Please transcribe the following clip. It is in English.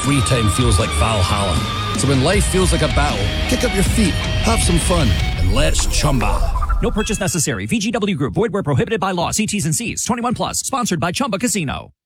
free time feels like Valhalla. So when life feels like a battle, kick up your feet, have some fun, and let's Chumba. No purchase necessary. VGW Group. Void where prohibited by law. See T's and C's. 21 plus. Sponsored by Chumba Casino.